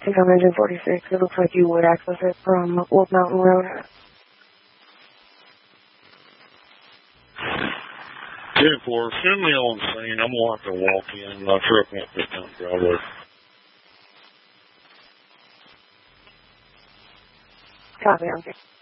Take on engine 46. It looks like you would access it from Wolf Mountain Road. 10-4, send me on scene. I'm going to have to walk in. My truck won't fit down the driveway. Copy, okay.